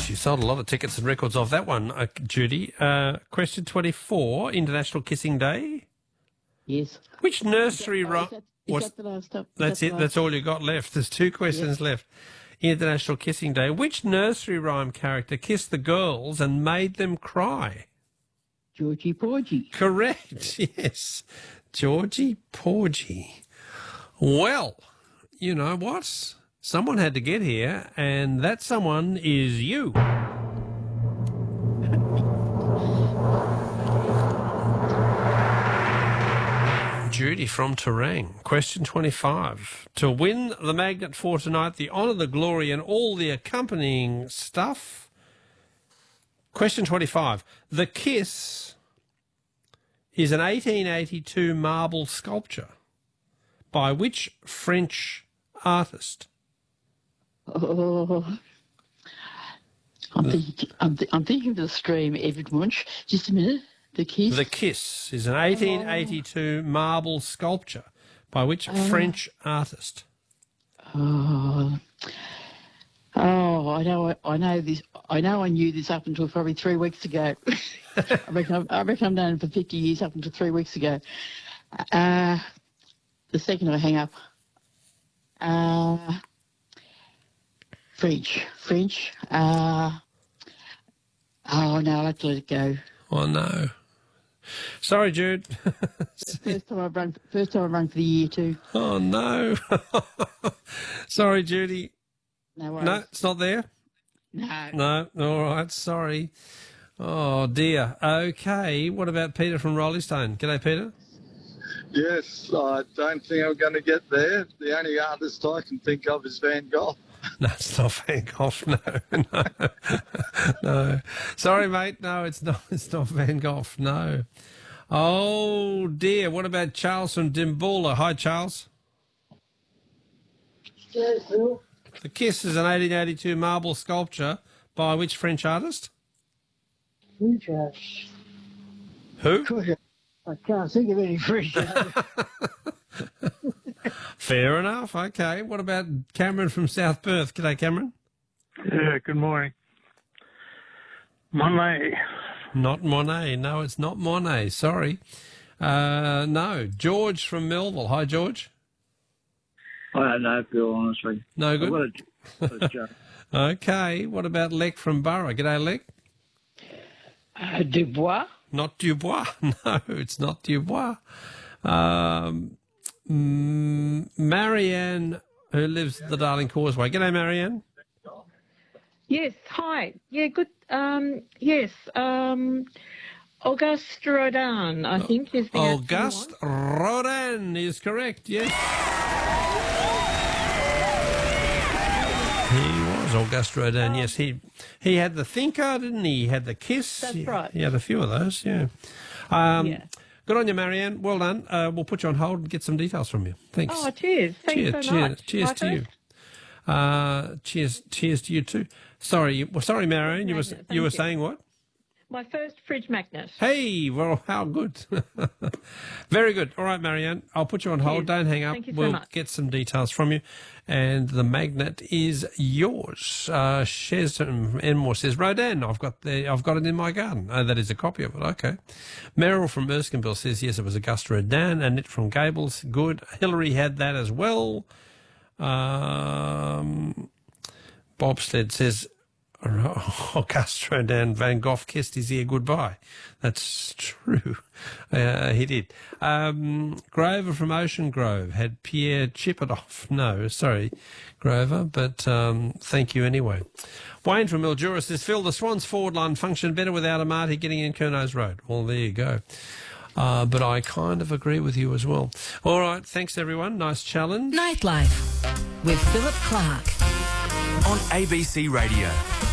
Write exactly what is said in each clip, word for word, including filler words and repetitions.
Yes, you sold a lot of tickets and records off that one, uh, Judy. Uh, question twenty-four, International Kissing Day. Yes. Which nursery rhyme... Is that, is that the last up? That's that it. the That's last? all you got left. There's two questions Yep. left. International Kissing Day. Which nursery rhyme character kissed the girls and made them cry? Georgie Porgy. Correct. Yes. Georgie Porgy. Well, you know what? Someone had to get here, and that someone is you. Judy from Terang. Question twenty-five. To win the magnet for tonight, the honour, the glory, and all the accompanying stuff. Question twenty-five. The Kiss is an eighteen eighty-two marble sculpture by which French artist? Oh, I'm, thinking, I'm, th- I'm thinking of the stream, Edward Munch. Just a minute. The Kiss. The Kiss is an eighteen eighty-two marble sculpture by which Oh. French artist? Oh, oh, I know. I know this. I know. I knew this up until probably three weeks ago. I reckon. I'm, I reckon I'm known for fifty years up until three weeks ago. Uh, the second I hang up. Uh, French. French. Uh, oh no, I'll have to let it go. Oh, no. Sorry, Jude. First time I've run. First time I've run for the year too. Oh, no. Sorry, Judy. No worries. No, it's not there? No. No. All right, sorry. Oh, dear. Okay, what about Peter from Rollystone? G'day, Peter. Yes, I don't think I'm going to get there. The only artist I can think of is Van Gogh. No, it's not Van Gogh. No, no, no. Sorry, mate. No, it's not. It's not Van Gogh. No. Oh dear. What about Charles from Dimboola? Hi, Charles. Yes, Phil. The Kiss is an eighteen eighty-two marble sculpture by which French artist? French artist. Who? I can't think of any French artist. Fair enough. Okay. What about Cameron from South Perth? G'day, Cameron. Yeah, good morning. Monet. Not Monet. No, it's not Monet. Sorry. Uh, no. George from Melville. Hi, George. I don't know, Phil, honestly. No good. I've got a, a joke. Okay. What about Lek from Borough? G'day, Lek. Uh, Dubois. Not Dubois. No, it's not Dubois. Um, mm, Marianne, who lives at the Darling Causeway. G'day, Marianne. Yes, hi. Yeah, good. Um, yes, um, Auguste Rodin, I think, is the Auguste Rodin is correct, yes. He was Auguste Rodin, yes. He he had the Thinker, didn't he? He had the Kiss. That's he, right. He had a few of those, yeah. Um, Yeah. Good on you, Marianne. Well done. Uh, we'll put you on hold and get some details from you. Thanks. Oh, cheers. Thanks cheers, so cheers, much. cheers My to you. first- Uh, cheers, cheers to you too. Sorry, you, well, sorry, Marianne. You were Magnet, you were thank you. saying what? My first fridge magnet. Hey, well, how good. Very good. All right, Marianne, I'll put you on hold. Cheers. Don't hang up. Thank you so we'll much. get some details from you. And the magnet is yours. Uh, Shez Enmore says, Rodin, I've got the, I've got it in my garden. Oh, that is a copy of it. Okay. Meryl from Erskineville says, yes, it was Auguste Rodin. Annette from Gables, good. Hillary had that as well. Um, Bobstead says, Auguste Rodin, Van Gogh kissed his ear goodbye. That's true. Uh, he did. Um, Grover from Ocean Grove had Pierre Chipadoff. No, sorry, Grover, but um, thank you anyway. Wayne from Mildura says, Phil, the Swans forward line functioned better without Amati getting in Curno's Road. Well, there you go. Uh, but I kind of agree with you as well. All right, thanks everyone. Nice challenge. Nightlife with Philip Clark on A B C Radio.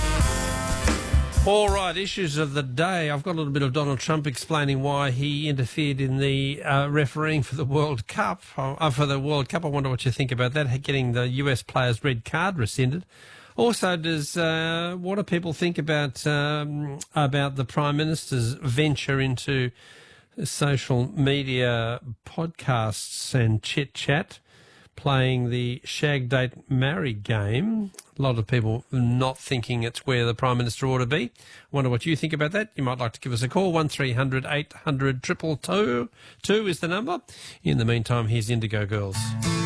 All right, issues of the day. I've got a little bit of Donald Trump explaining why he interfered in the uh, refereeing for the World Cup. Uh, for the World Cup, I wonder what you think about that, getting the U S player's red card rescinded. Also, does uh, what do people think about um, about the Prime Minister's venture into social media podcasts and chit-chat? playing the Shag Date Marry game. A lot of people not thinking it's where the Prime Minister ought to be. Wonder what you think about that. You might like to give us a call. one three hundred eight hundred two two two is the number. In the meantime, here's Indigo Girls.